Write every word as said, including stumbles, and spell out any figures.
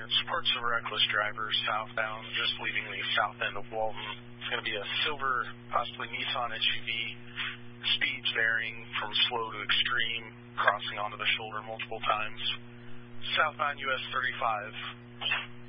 Reports of a reckless driver southbound, just leaving the south end of Walton. It's going to be a silver, possibly Nissan S U V. Speeds varying from slow to extreme, crossing onto the shoulder multiple times. Southbound U S thirty-five.